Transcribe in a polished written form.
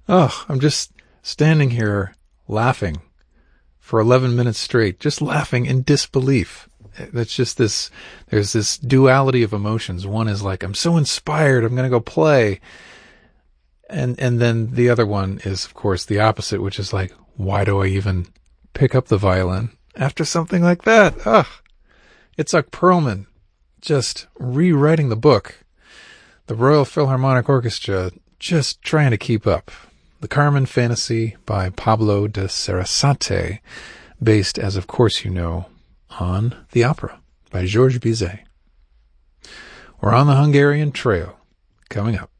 Oh, I'm just standing here laughing for 11 minutes straight, just laughing in disbelief. That's just this, there's this duality of emotions. One is like, I'm so inspired, I'm going to go play. And then the other one is, of course, the opposite, which is like, why do I even pick up the violin after something like that? Ugh. Itzhak Perlman just rewriting the book. The Royal Philharmonic Orchestra just trying to keep up. The Carmen Fantasy by Pablo de Sarasate, based, as of course you know, on the opera by Georges Bizet. We're on the Hungarian Trail, coming up.